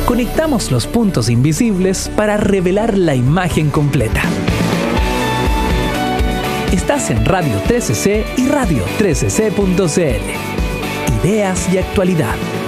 Conectamos los puntos invisibles para revelar la imagen completa. Estás en Radio 13C y radio13c.cl. Ideas y actualidad.